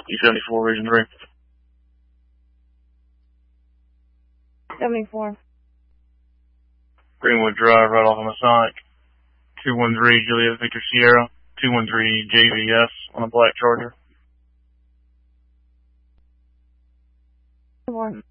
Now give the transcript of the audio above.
E74, Region 3. 74. Greenwood Drive, right off of Masonic. 213 Juliet Victor Sierra. 213 JVS on a black Charger. 4.